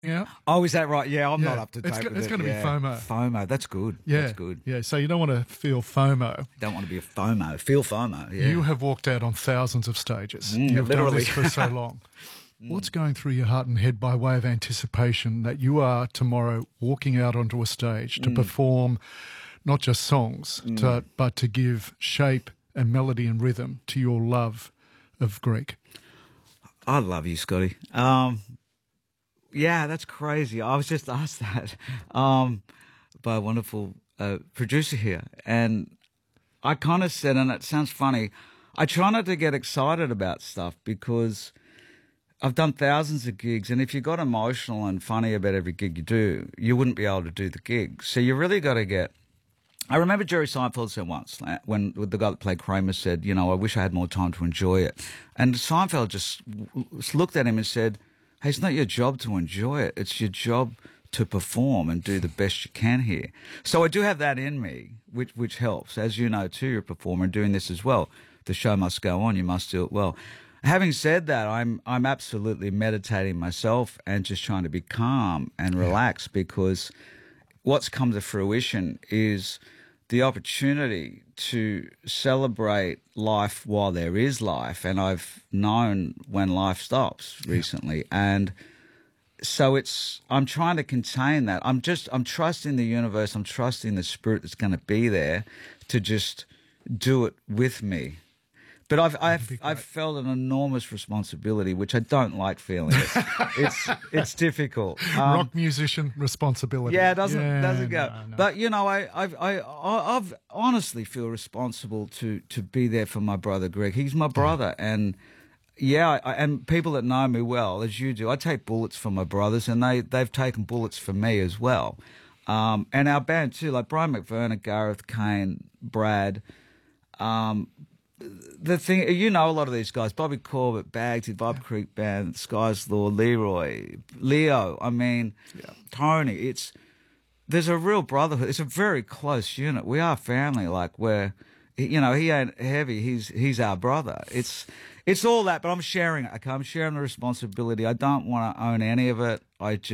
Yeah. Oh, is that right? Yeah, I'm not Yeah. up to date with It's it. going to be Yeah. FOMO. FOMO, that's good. Yeah. That's good. Yeah. So you don't want to feel FOMO. Don't want to be a FOMO. Feel FOMO, yeah. You have walked out on thousands of stages. You've done literally. this for so long. What's going through your heart and head by way of anticipation that you are tomorrow walking out onto a stage to perform not just songs, but to give shape and melody and rhythm to your love of Greek? I love you, Scotty. Yeah, that's crazy. I was just asked that by a wonderful producer here. And I kind of said, and it sounds funny, I try not to get excited about stuff because I've done thousands of gigs, and if you got emotional and funny about every gig you do, you wouldn't be able to do the gig. So you really got to get... I remember Jerry Seinfeld said once, when the guy that played Kramer said, you know, I wish I had more time to enjoy it. And Seinfeld just looked at him and said, hey, it's not your job to enjoy it. It's your job to perform and do the best you can here. So I do have that in me, which helps. As you know, too, you're a performer and doing this as well. The show must go on. You must do it well. Having said that, I'm absolutely meditating myself and just trying to be calm and relaxed, because what's come to fruition is the opportunity to celebrate life while there is life. And I've known when life stops recently. And so I'm trying to contain that. I'm trusting the universe. I'm trusting the spirit that's going to be there to just do it with me. But I've felt an enormous responsibility, which I don't like feeling. It's difficult. Rock musician responsibility. Yeah, it doesn't go. No. But you know, I've honestly feel responsible to be there for my brother Greg. He's my brother, and yeah, and people that know me well, as you do, I take bullets for my brothers, and they've taken bullets for me as well. And our band too, like Brian McVernon, Gareth Kane, Brad. The thing, you know, a lot of these guys, Bobby Corbett, Bagsy, Bob Creek Band, Sky's Law, Leroy, Leo, Tony. There's a real brotherhood. It's a very close unit. We are family. Like, we're, you know, he ain't heavy. He's our brother. It's all that, but I'm sharing it. Okay? I'm sharing the responsibility. I don't want to own any of it.